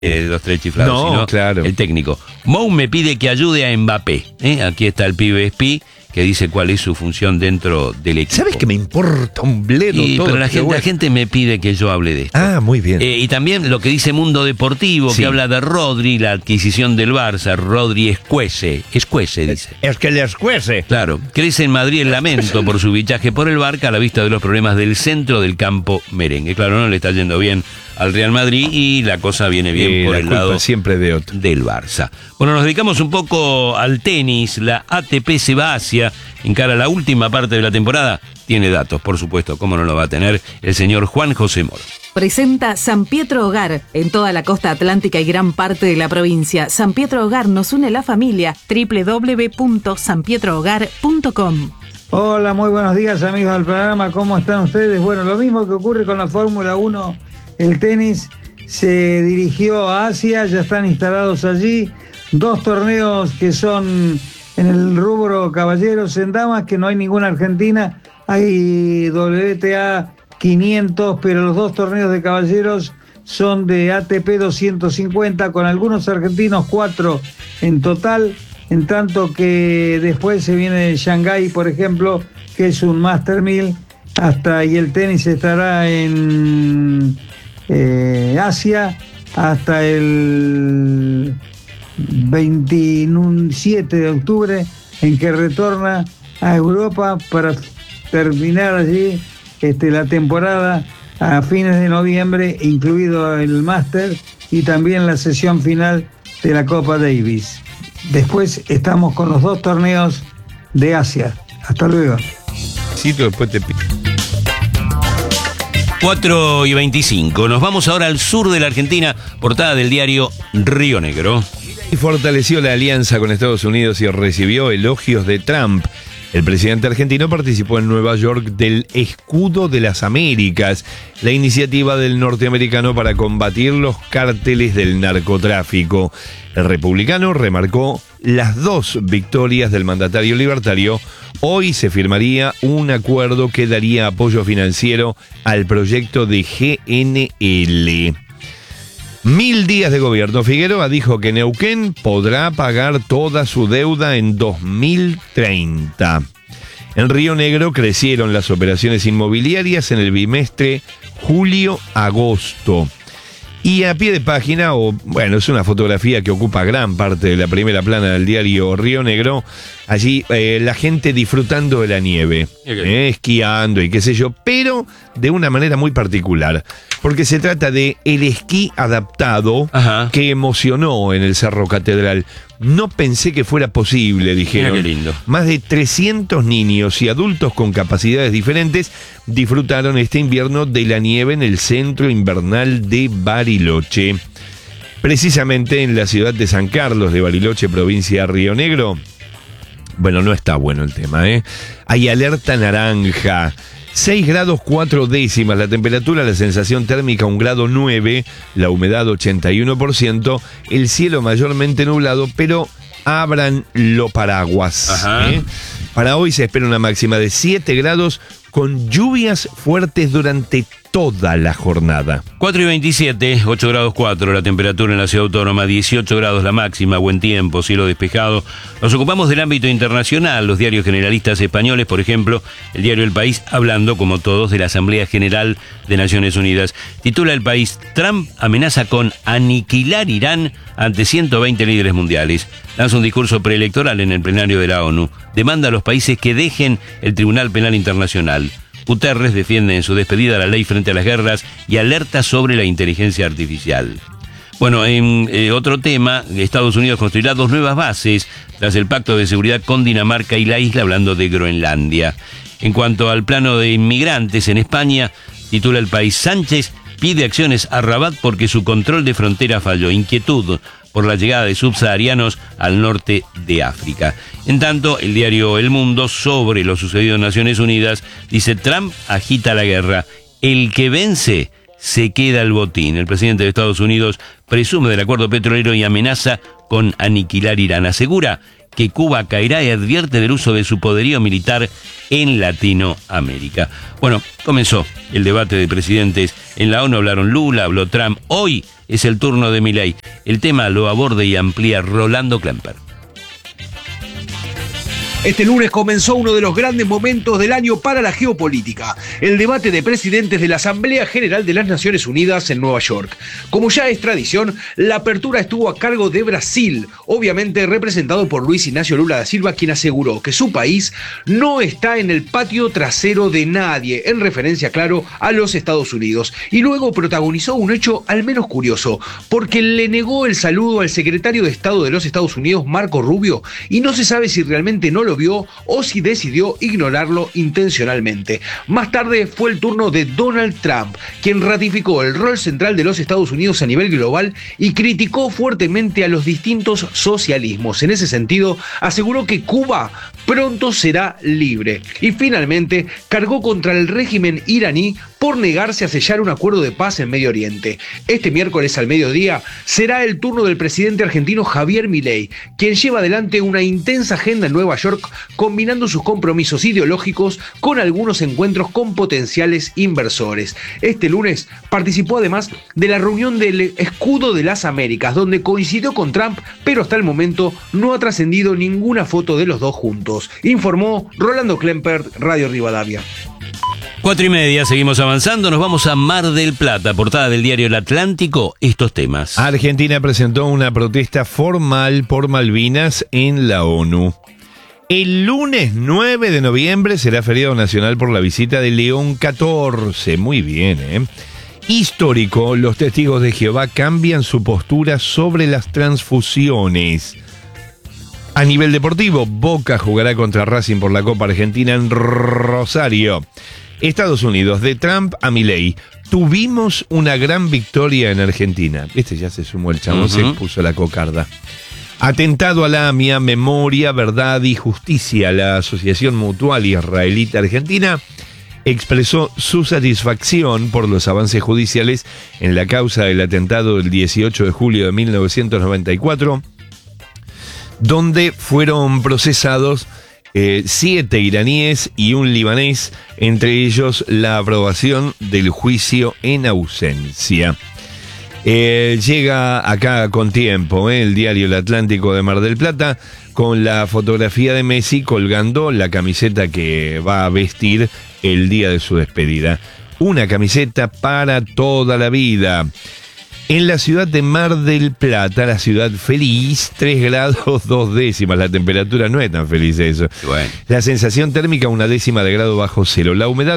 Los tres chiflados, No, sino claro. el técnico. Mou me pide que ayude a Mbappé. Aquí está el pibe Espí, que dice cuál es su función dentro del equipo. ¿Sabes que me importa un bledo todo? Pero la gente me pide que yo hable de esto. Ah, muy bien. Y también lo que dice Mundo Deportivo, Sí. que habla de Rodri, la adquisición del Barça. Rodri Escuece, dice. Es que les cuece. Claro, crece en Madrid el lamento por su fichaje por el Barça a la vista de los problemas del centro del campo merengue. Claro, no le está yendo bien al Real Madrid y la cosa viene bien por la el culpa lado siempre de otro. del Barça. Bueno, nos dedicamos un poco al tenis. La ATP se va a Asia, encara la última parte de la temporada. Tiene datos, por supuesto, cómo no lo va a tener el señor Juan José Moro. Presenta San Pietro Hogar, en toda la costa atlántica y gran parte de la provincia. San Pietro Hogar nos une la familia. www.sanpietrohogar.com. Hola, muy buenos días amigos del programa, ¿cómo están ustedes? Bueno, lo mismo que ocurre con la Fórmula 1, el tenis se dirigió a Asia, ya están instalados allí, 2 torneos que son en el rubro caballeros, en damas, que no hay ninguna argentina, hay WTA 500, pero los 2 torneos de caballeros son de ATP 250, con algunos argentinos, 4 en total. En tanto que después se viene Shanghái, por ejemplo, que es un Master 1000, y el tenis estará en Asia hasta el 27 de octubre, en que retorna a Europa para terminar allí la temporada a fines de noviembre, incluido el Master y también la sesión final de la Copa Davis. Después estamos con los 2 torneos de Asia. Hasta luego. Sí, después te 4:25. Nos vamos ahora al sur de la Argentina, portada del diario Río Negro. Y fortaleció la alianza con Estados Unidos y recibió elogios de Trump. El presidente argentino participó en Nueva York del Escudo de las Américas, la iniciativa del norteamericano para combatir los cárteles del narcotráfico. El republicano remarcó las 2 victorias del mandatario libertario. Hoy se firmaría un acuerdo que daría apoyo financiero al proyecto de GNL. 1000 días de gobierno. Figueroa dijo que Neuquén podrá pagar toda su deuda en 2030. En Río Negro crecieron las operaciones inmobiliarias en el bimestre julio-agosto. Y a pie de página, es una fotografía que ocupa gran parte de la primera plana del diario Río Negro. Allí la gente disfrutando de la nieve, esquiando y qué sé yo, pero de una manera muy particular, porque se trata de el esquí adaptado. Ajá. Que emocionó en el Cerro Catedral. No pensé que fuera posible, dijeron. Mira qué lindo. Más de 300 niños y adultos con capacidades diferentes disfrutaron este invierno de la nieve en el centro invernal de Bariloche. Precisamente en la ciudad de San Carlos de Bariloche, provincia de Río Negro. Bueno, no está bueno el tema, ¿eh? Hay alerta naranja. 6 grados 4 décimas la temperatura, la sensación térmica 1 grado 9, la humedad 81%, el cielo mayormente nublado, pero abran lo paraguas. Ajá. Para hoy se espera una máxima de 7 grados con lluvias fuertes durante toda la jornada. 4:27, 8 grados 4 la temperatura en la ciudad autónoma, 18 grados la máxima, buen tiempo, cielo despejado. Nos ocupamos del ámbito internacional, los diarios generalistas españoles, por ejemplo, el diario El País, hablando, como todos, de la Asamblea General de Naciones Unidas. Titula El País: Trump amenaza con aniquilar Irán ante 120 líderes mundiales. Lanza un discurso preelectoral en el plenario de la ONU. Demanda a los países que dejen el Tribunal Penal Internacional. Guterres defiende en su despedida la ley frente a las guerras y alerta sobre la inteligencia artificial. Bueno, en otro tema, Estados Unidos construirá 2 nuevas bases tras el pacto de seguridad con Dinamarca y la isla, hablando de Groenlandia. En cuanto al plano de inmigrantes en España, titula El País: Sánchez pide acciones a Rabat porque su control de frontera falló. Inquietud por la llegada de subsaharianos al norte de África. En tanto, el diario El Mundo, sobre lo sucedido en Naciones Unidas, dice: Trump agita la guerra. El que vence se queda el botín. El presidente de Estados Unidos presume del acuerdo petrolero y amenaza con aniquilar Irán. Asegura que Cuba caerá y advierte del uso de su poderío militar en Latinoamérica. Bueno, comenzó el debate de presidentes. En la ONU hablaron Lula, habló Trump. Hoy es el turno de Milei. El tema lo aborda y amplía Rolando Klemper. Este lunes comenzó uno de los grandes momentos del año para la geopolítica, el debate de presidentes de la Asamblea General de las Naciones Unidas en Nueva York. Como ya es tradición, la apertura estuvo a cargo de Brasil, obviamente representado por Luis Ignacio Lula da Silva, quien aseguró que su país no está en el patio trasero de nadie, en referencia, claro, a los Estados Unidos. Y luego protagonizó un hecho al menos curioso, porque le negó el saludo al secretario de Estado de los Estados Unidos, Marco Rubio, y no se sabe si realmente no lo vio o si decidió ignorarlo intencionalmente. Más tarde fue el turno de Donald Trump, quien ratificó el rol central de los Estados Unidos a nivel global y criticó fuertemente a los distintos socialismos. En ese sentido, aseguró que Cuba pronto será libre y finalmente cargó contra el régimen iraní por negarse a sellar un acuerdo de paz en Medio Oriente. Este miércoles al mediodía será el turno del presidente argentino Javier Milei, quien lleva adelante una intensa agenda en Nueva York, combinando sus compromisos ideológicos con algunos encuentros con potenciales inversores. Este lunes participó además de la reunión del Escudo de las Américas, donde coincidió con Trump, pero hasta el momento no ha trascendido ninguna foto de los dos juntos. Informó Rolando Klemper, Radio Rivadavia. 4:30, seguimos avanzando, nos vamos a Mar del Plata, portada del diario El Atlántico, estos temas. Argentina presentó una protesta formal por Malvinas en la ONU. El lunes 9 de noviembre será feriado nacional por la visita de León XIV. Muy bien, ¿eh? Histórico, los testigos de Jehová cambian su postura sobre las transfusiones. A nivel deportivo, Boca jugará contra Racing por la Copa Argentina en Rosario. Estados Unidos, de Trump a Milei. Tuvimos una gran victoria en Argentina. Ya se sumó el chabón, se puso la cocarda. Atentado a la AMIA, Memoria, Verdad y Justicia. La Asociación Mutual Israelita Argentina expresó su satisfacción por los avances judiciales en la causa del atentado del 18 de julio de 1994, donde fueron procesados 7 iraníes y un libanés, entre ellos la aprobación del juicio en ausencia. Llega acá con tiempo el diario El Atlántico de Mar del Plata con la fotografía de Messi colgando la camiseta que va a vestir el día de su despedida. Una camiseta para toda la vida. En la ciudad de Mar del Plata, la ciudad feliz, 3 grados 2 décimas. La temperatura no es tan feliz eso. Bueno. La sensación térmica 1 décima de grado bajo cero. La humedad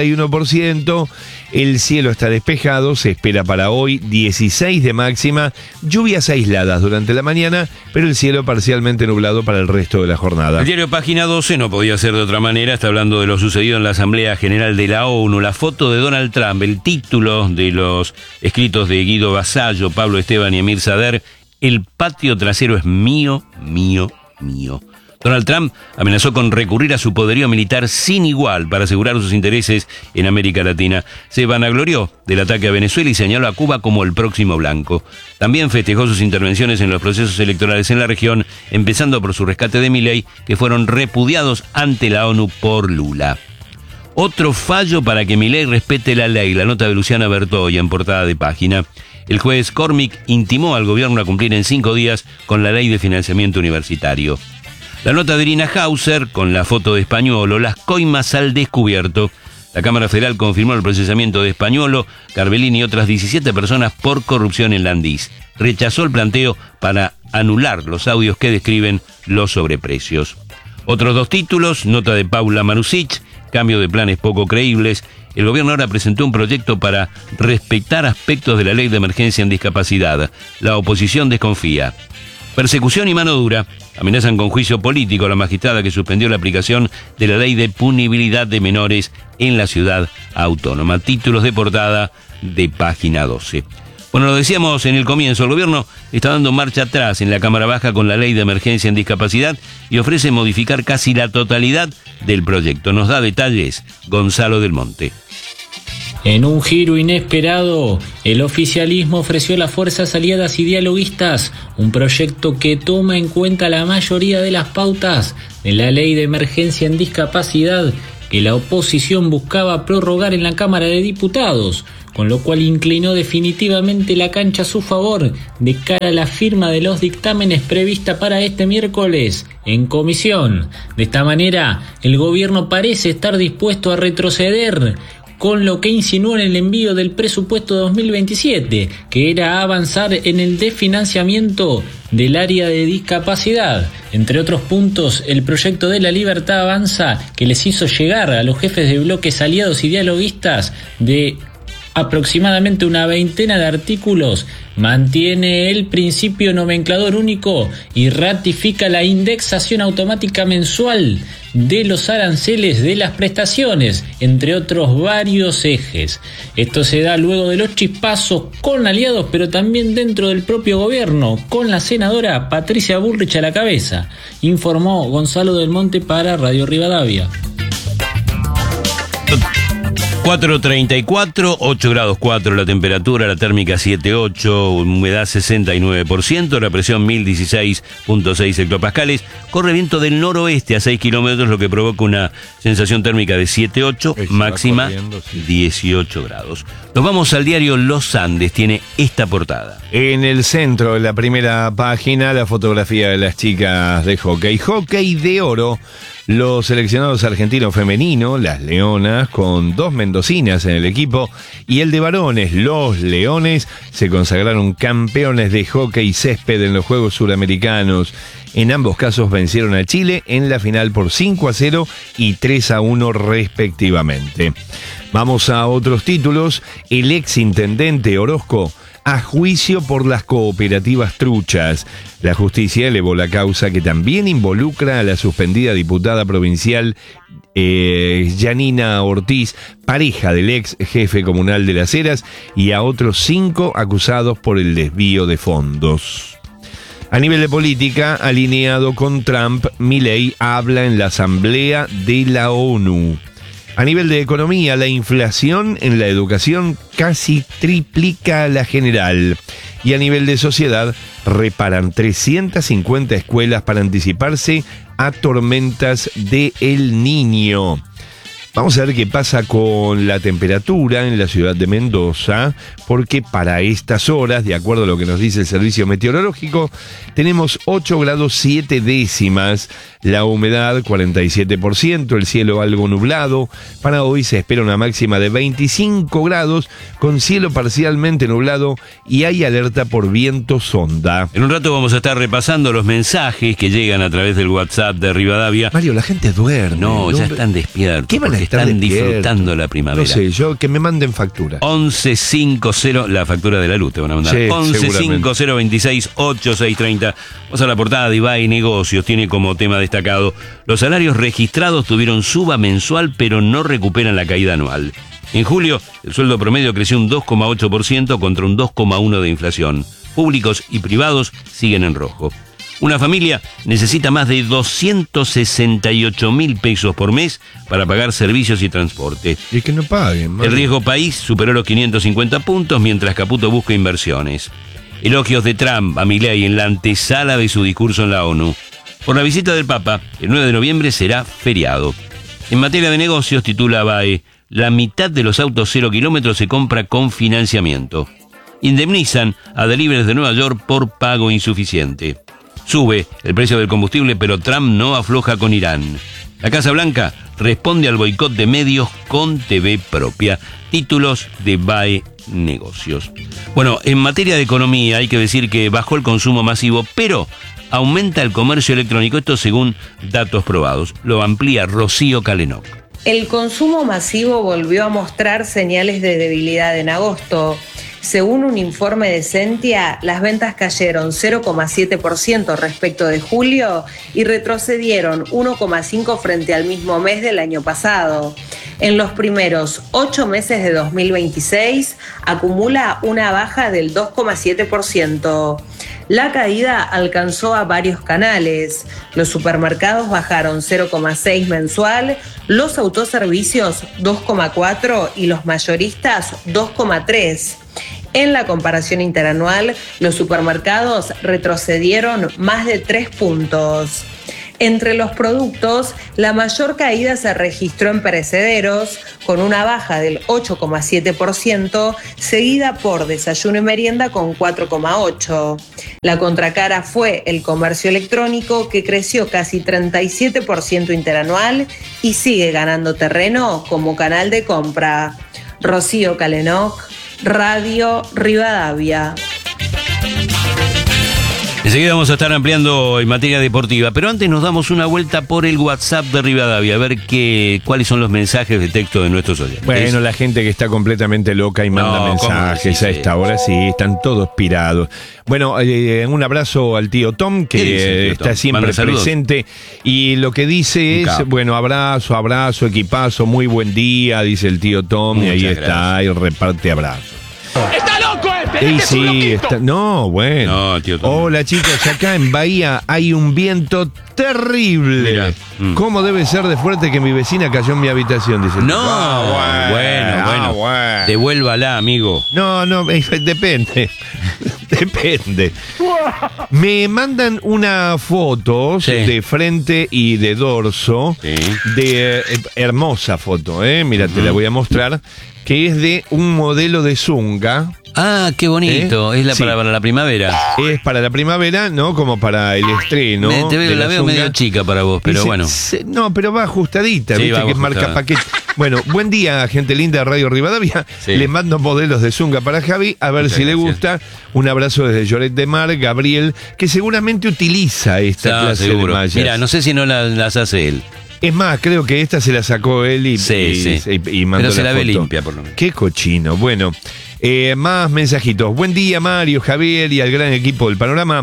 91%. El cielo está despejado. Se espera para hoy 16 de máxima. Lluvias aisladas durante la mañana, pero el cielo parcialmente nublado para el resto de la jornada. El diario Página 12 no podía ser de otra manera. Está hablando de lo sucedido en la Asamblea General de la ONU. La foto de Donald Trump, el título de los escritos de Guido Vasallo, Pablo Esteban y Emir Sader: el patio trasero es mío, mío, mío. Donald Trump amenazó con recurrir a su poderío militar sin igual para asegurar sus intereses en América Latina. Se vanaglorió del ataque a Venezuela y señaló a Cuba como el próximo blanco. También festejó sus intervenciones en los procesos electorales en la región, empezando por su rescate de Milei, que fueron repudiados ante la ONU por Lula. Otro fallo para que Milei respete la ley, la nota de Luciana Bertoia en portada de Página. El juez Cormick intimó al gobierno a cumplir en 5 días con la ley de financiamiento universitario. La nota de Irina Hauser, con la foto de Españolo, las coimas al descubierto. La Cámara Federal confirmó el procesamiento de Españolo, Carbellini y otras 17 personas por corrupción en Landís. Rechazó el planteo para anular los audios que describen los sobreprecios. Otros 2 títulos, nota de Paula Marusic, cambio de planes poco creíbles. El gobierno ahora presentó un proyecto para respetar aspectos de la ley de emergencia en discapacidad. La oposición desconfía. Persecución y mano dura. Amenazan con juicio político a la magistrada que suspendió la aplicación de la ley de punibilidad de menores en la ciudad autónoma. Títulos de portada de Página 12. Bueno, lo decíamos en el comienzo, el gobierno está dando marcha atrás en la Cámara Baja con la ley de emergencia en discapacidad y ofrece modificar casi la totalidad del proyecto. Nos da detalles Gonzalo del Monte. En un giro inesperado, el oficialismo ofreció a las fuerzas aliadas y dialoguistas un proyecto que toma en cuenta la mayoría de las pautas de la ley de emergencia en discapacidad que la oposición buscaba prorrogar en la Cámara de Diputados, con lo cual inclinó definitivamente la cancha a su favor de cara a la firma de los dictámenes prevista para este miércoles en comisión. De esta manera, el gobierno parece estar dispuesto a retroceder con lo que insinuó en el envío del presupuesto 2027, que era avanzar en el desfinanciamiento del área de discapacidad. Entre otros puntos, el proyecto de La Libertad Avanza, que les hizo llegar a los jefes de bloques aliados y dialoguistas de aproximadamente una veintena de artículos, mantiene el principio nomenclador único y ratifica la indexación automática mensual de los aranceles de las prestaciones, entre otros varios ejes. Esto se da luego de los chispazos con aliados, pero también dentro del propio gobierno, con la senadora Patricia Bullrich a la cabeza, informó Gonzalo del Monte para Radio Rivadavia. 4:34, 8 grados 4 la temperatura, la térmica 7,8, humedad 69%, la presión 1016.6 hectopascales, corre viento del noroeste a 6 kilómetros, lo que provoca una sensación térmica de 7,8, máxima 18 grados. Nos vamos al diario Los Andes, tiene esta portada. En el centro de la primera página, la fotografía de las chicas de hockey. Hockey de oro. Los seleccionados argentinos femeninos, las Leonas, con 2 mendocinas en el equipo, y el de varones, los Leones, se consagraron campeones de hockey césped en los Juegos Suramericanos. En ambos casos vencieron a Chile en la final por 5-0 y 3-1 respectivamente. Vamos a otros títulos. El exintendente Orozco a juicio por las cooperativas truchas. La justicia elevó la causa, que también involucra a la suspendida diputada provincial Yanina Ortiz, pareja del ex jefe comunal de Las Heras, y a otros 5 acusados por el desvío de fondos. A nivel de política, alineado con Trump, Milei habla en la Asamblea de la ONU. A nivel de economía, la inflación en la educación casi triplica a la general. Y a nivel de sociedad, reparan 350 escuelas para anticiparse a tormentas de El Niño. Vamos a ver qué pasa con la temperatura en la ciudad de Mendoza, porque para estas horas, de acuerdo a lo que nos dice el servicio meteorológico, tenemos 8 grados 7 décimas, la humedad 47%, el cielo algo nublado. Para hoy se espera una máxima de 25 grados, con cielo parcialmente nublado, y hay alerta por viento sonda. En un rato vamos a estar repasando los mensajes que llegan a través del WhatsApp de Rivadavia. Mario, la gente duerme. No, ya están despiertos. ¿Qué van a estar están despiertos? Disfrutando la primavera. No sé, que me manden factura. 1150, la factura de la luz te van a mandar. Sí, 1150268630. Vamos a la portada de Ibai Negocios. Tiene como tema destacado: los salarios registrados tuvieron suba mensual, pero no recuperan la caída anual. En julio, el sueldo promedio creció un 2,8% contra un 2,1% de inflación. Públicos y privados siguen en rojo. Una familia necesita más de 268.000 pesos por mes para pagar servicios y transporte. Y que no paguen, Mario. El riesgo país superó los 550 puntos, mientras Caputo busca inversiones. Elogios de Trump a Milei en la antesala de su discurso en la ONU. Por la visita del Papa, el 9 de noviembre será feriado. En materia de negocios, titula BAE, la mitad de los autos 0 kilómetros se compra con financiamiento. Indemnizan a deliveries de Nueva York por pago insuficiente. Sube el precio del combustible, pero Trump no afloja con Irán. La Casa Blanca responde al boicot de medios con TV propia. Títulos de BAE Negocios. Bueno, en materia de economía hay que decir que bajó el consumo masivo, pero aumenta el comercio electrónico. Esto según datos probados. Lo amplía Rocío Calenoc. El consumo masivo volvió a mostrar señales de debilidad en agosto. Según un informe de Sentia, las ventas cayeron 0,7% respecto de julio y retrocedieron 1,5% frente al mismo mes del año pasado. En los primeros 8 meses de 2026 acumula una baja del 2,7%. La caída alcanzó a varios canales. Los supermercados bajaron 0,6 mensual, los autoservicios 2,4 y los mayoristas 2,3. En la comparación interanual, los supermercados retrocedieron más de 3 puntos. Entre los productos, la mayor caída se registró en perecederos, con una baja del 8,7%, seguida por desayuno y merienda con 4,8%. La contracara fue el comercio electrónico, que creció casi 37% interanual y sigue ganando terreno como canal de compra. Rocío Calenoc, Radio Rivadavia. Enseguida vamos a estar ampliando en materia deportiva, pero antes nos damos una vuelta por el WhatsApp de Rivadavia, a ver cuáles son los mensajes de texto de nuestros oyentes. Bueno, la gente que está completamente loca y manda mensajes a esta hora, sí, están todos pirados. Bueno, un abrazo al tío Tom, que está siempre presente, y lo que dice es, bueno, abrazo, equipazo, muy buen día, dice el tío Tom, y ahí está, y reparte abrazos. ¡Está loco este! Y sí, no, bueno. No, tío Tom. Hola, chicos, acá en Bahía hay un viento terrible. Mirá. ¿Cómo debe ser de fuerte que mi vecina cayó en mi habitación? Dice. No, bueno. Devuélvala, amigo. No, depende. Depende. Me mandan unas fotos de frente y de dorso. Sí. Hermosa foto, mira, te la voy a mostrar. Que es de un modelo de zunga. Ah, qué bonito. Es para la primavera. Es para la primavera, ¿no? Como para el estreno. La veo medio chica para vos, pero bueno. No, pero va ajustadita, sí, viste, que es marca paquete. Bueno, buen día, gente linda de Radio Rivadavia. Sí. Les mando modelos de zunga para Javi, a ver si le gusta. Un abrazo desde Lloret de Mar, Gabriel, que seguramente utiliza esta clase de mallas. Mira, no sé si no las hace él. Es más, creo que esta se la sacó él y mandó. Pero se la ve foto. limpia, por lo menos. Qué cochino. Bueno, más mensajitos. Buen día, Mario, Javier y al gran equipo del Panorama.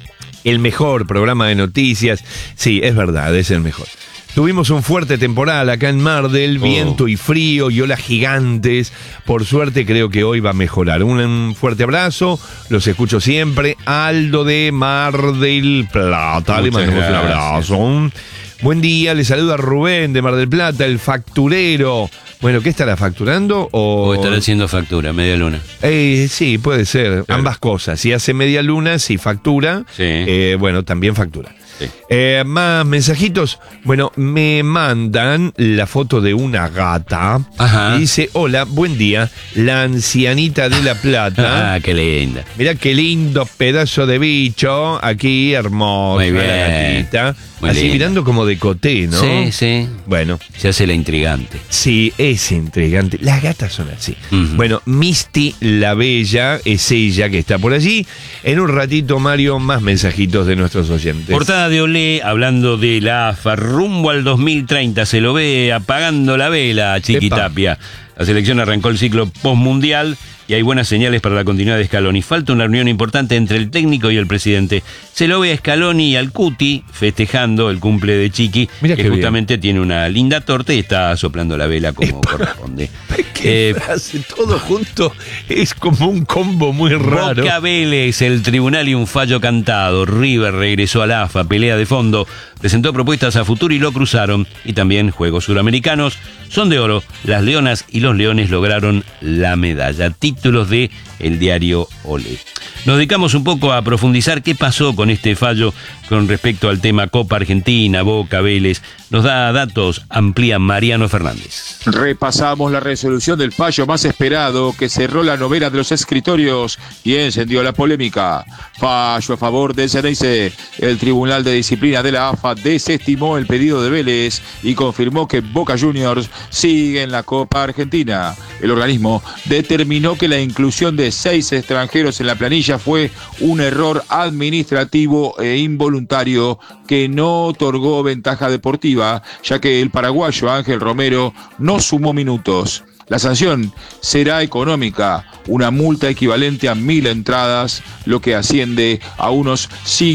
El mejor programa de noticias. Sí, es verdad, es el mejor. Tuvimos un fuerte temporal acá en Mar del viento y frío y olas gigantes. Por suerte creo que hoy va a mejorar. Un fuerte abrazo, los escucho siempre. Aldo de Mar del Plata, le mandamos un abrazo. Buen día, le saluda Rubén de Mar del Plata, el facturero. Bueno, ¿qué estará facturando? O estará haciendo factura, media luna. Sí, puede ser, claro. Ambas cosas. Si hace media luna, si factura, bueno, también factura. Sí. Más mensajitos. Bueno, me mandan la foto de una gata. Ajá. Y dice, hola, buen día, la ancianita de La Plata. Ah, qué linda. Mirá qué lindo pedazo de bicho. Aquí, hermosa. Muy bien. La gatita. Muy así linda. Mirando como de coté, ¿no? Sí, sí. Bueno. Se hace la intrigante. Sí, es intrigante. Las gatas son así. Bueno, Misty la Bella es ella que está por allí. En un ratito, Mario, más mensajitos de nuestros oyentes. Portada de Olé, hablando de la AFA, rumbo al 2030, se lo ve apagando la vela, Chiquitapia. La selección arrancó el ciclo postmundial y hay buenas señales para la continuidad de Scaloni. Falta una reunión importante entre el técnico y el presidente. Se lo ve a Scaloni y al Cuti festejando el cumple de Chiqui, que justamente tiene una linda torta y está soplando la vela como corresponde. ¿Qué frase? Todo junto es como un combo muy raro. Boca Vélez, el tribunal y un fallo cantado. River regresó a la AFA, pelea de fondo. Presentó propuestas a futuro y lo cruzaron. Y también Juegos Suramericanos son de oro. Las Leonas y los Leones lograron la medalla. Títulos de el diario Olé. Nos dedicamos un poco a profundizar qué pasó con este fallo con respecto al tema Copa Argentina, Boca, Vélez. Nos da datos, amplía Mariano Fernández. Repasamos la resolución del fallo más esperado que cerró la novela de los escritorios y encendió la polémica. Fallo a favor del Ceneice. El Tribunal de Disciplina de la AFA desestimó el pedido de Vélez y confirmó que Boca Juniors sigue en la Copa Argentina. El organismo determinó que la inclusión de 6 extranjeros en la planilla fue un error administrativo e involuntario que no otorgó ventaja deportiva, ya que el paraguayo Ángel Romero no sumó minutos. La sanción será económica, una multa equivalente a 1.000 entradas, lo que asciende a unos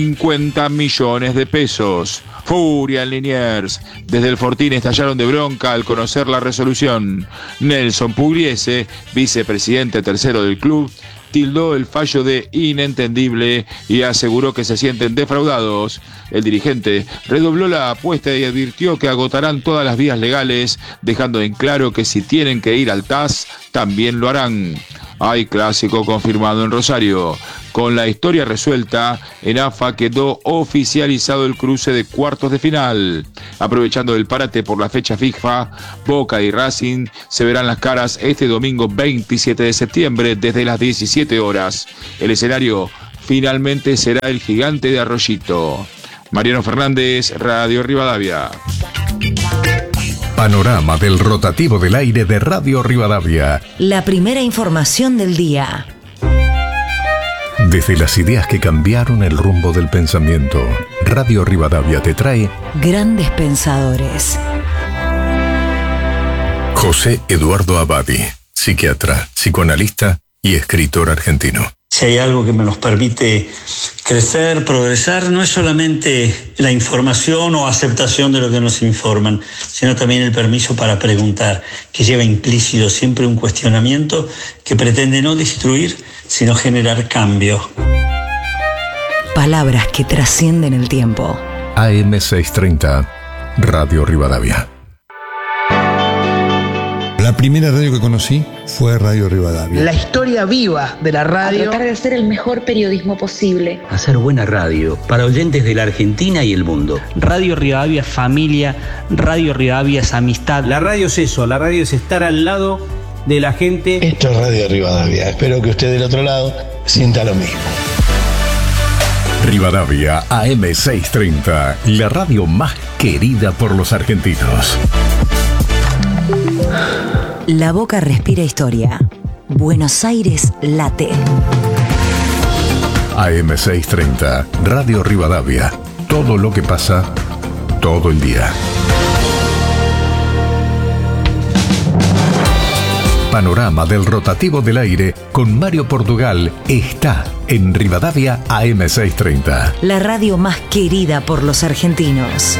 50 millones de pesos. Furia en Liniers. Desde el Fortín estallaron de bronca al conocer la resolución. Nelson Pugliese, vicepresidente tercero del club, tildó el fallo de inentendible y aseguró que se sienten defraudados. El dirigente redobló la apuesta y advirtió que agotarán todas las vías legales, dejando en claro que si tienen que ir al TAS, también lo harán. Hay clásico confirmado en Rosario. Con la historia resuelta, en AFA quedó oficializado el cruce de cuartos de final. Aprovechando el parate por la fecha FIFA, Boca y Racing se verán las caras este domingo 27 de septiembre desde las 17 horas. El escenario finalmente será el Gigante de Arroyito. Mariano Fernández, Radio Rivadavia. Panorama del rotativo del aire de Radio Rivadavia. La primera información del día. Desde las ideas que cambiaron el rumbo del pensamiento, Radio Rivadavia te trae Grandes Pensadores. José Eduardo Abadi, psiquiatra, psicoanalista y escritor argentino. Si hay algo que nos permite crecer, progresar, no es solamente la información o aceptación de lo que nos informan, sino también el permiso para preguntar, que lleva implícito siempre un cuestionamiento que pretende no destruir, sino generar cambio. Palabras que trascienden el tiempo. AM630, Radio Rivadavia. La primera radio que conocí fue Radio Rivadavia. La historia viva de la radio. A tratar de hacer el mejor periodismo posible. Hacer buena radio para oyentes de la Argentina y el mundo. Radio Rivadavia es familia, Radio Rivadavia es amistad. La radio es eso, la radio es estar al lado de la gente. Esto es Radio Rivadavia. Espero que usted del otro lado sienta lo mismo. Rivadavia AM630, la radio más querida por los argentinos. La Boca respira historia. Buenos Aires late. AM630, Radio Rivadavia. Todo lo que pasa, todo el día. Panorama del rotativo del aire con Mario Portugal está en Rivadavia AM630. La radio más querida por los argentinos.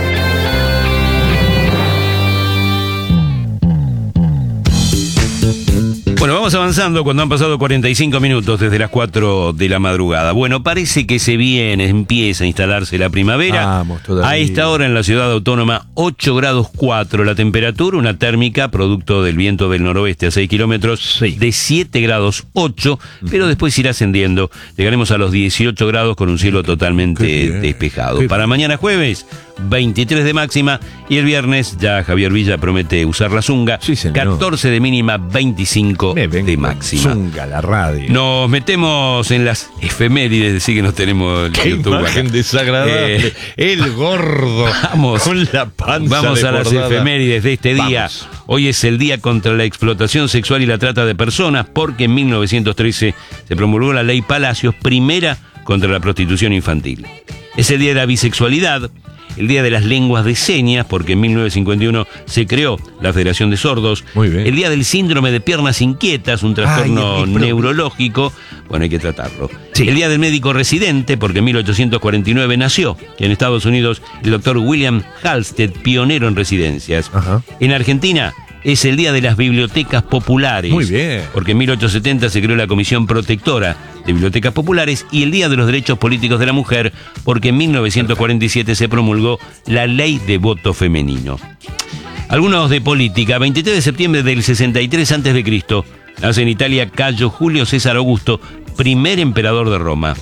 Bueno, vamos avanzando cuando han pasado 45 minutos desde las 4 de la madrugada. Bueno, parece que empieza a instalarse la primavera. Vamos, todavía. A esta hora en la ciudad autónoma, 8 grados 4 la temperatura, una térmica producto del viento del noroeste a 6 kilómetros de 7 grados 8, pero después irá ascendiendo. Llegaremos a los 18 grados con un cielo totalmente despejado. Para mañana jueves, 23 de máxima, y el viernes ya Javier Villa promete usar la zunga, 14 de mínima, 25 de máxima. Zunga, la radio. Nos metemos en las efemérides, decir que nos tenemos Qué YouTube imagen acá. Desagradable. El gordo Vamos, con la panza vamos a las desbordada. efemérides de este día. Vamos. Hoy es el día contra la explotación sexual y la trata de personas, porque en 1913 se promulgó la ley Palacios, primera contra la prostitución infantil. Es el día de la bisexualidad, el día de las lenguas de señas, porque en 1951 se creó la Federación de Sordos. Muy bien. El día del síndrome de piernas inquietas, un trastorno neurológico. Bueno, hay que tratarlo. Sí. El día del médico residente, porque en 1849 nació en Estados Unidos el doctor William Halsted, pionero en residencias. Ajá. En Argentina es el día de las bibliotecas populares. Muy bien. Porque en 1870 se creó la Comisión Protectora de Bibliotecas Populares, y el Día de los Derechos Políticos de la Mujer, porque en 1947 se promulgó la Ley de Voto Femenino. Algunos de política. 23 de septiembre del 63 a.C. nace en Italia Cayo Julio César Augusto, primer emperador de Roma.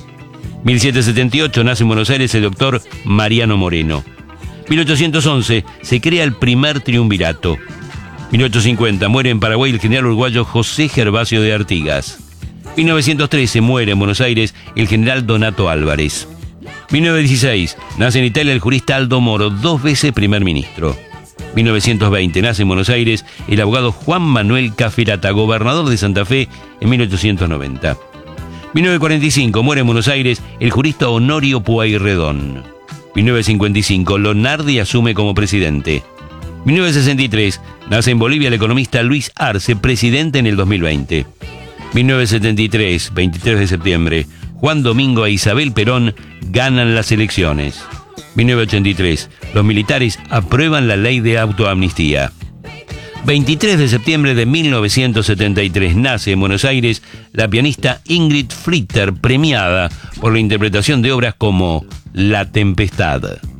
1778 nace en Buenos Aires el doctor Mariano Moreno. 1811 se crea el primer triunvirato. 1850 muere en Paraguay el general uruguayo José Gervasio de Artigas. 1913 muere en Buenos Aires el general Donato Álvarez. 1916 nace en Italia el jurista Aldo Moro, 2 veces primer ministro. 1920 nace en Buenos Aires el abogado Juan Manuel Caferata, gobernador de Santa Fe en 1890. 1945 muere en Buenos Aires el jurista Honorio Pueyrredón. 1955 Lonardi asume como presidente. 1963 nace en Bolivia el economista Luis Arce, presidente en el 2020. 1973, 23 de septiembre, Juan Domingo e Isabel Perón ganan las elecciones. 1983, los militares aprueban la ley de autoamnistía. 23 de septiembre de 1973 nace en Buenos Aires la pianista Ingrid Flitter, premiada por la interpretación de obras como La Tempestad.